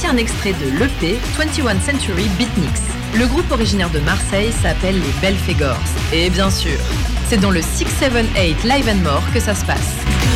un extrait de l'EP 21 Century Beatniks. Le groupe originaire de Marseille s'appelle les Belphégors. Et bien sûr, c'est dans le 678 Live and More que ça se passe.